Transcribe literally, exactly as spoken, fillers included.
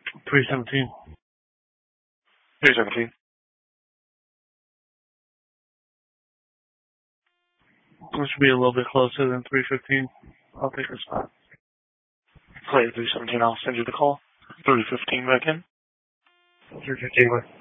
three seventeen. three seventeen. This should be a little bit closer than three fifteen. I'll take a spot. Play three seventeen, I'll send you the call. three fifteen back in. three fifteen,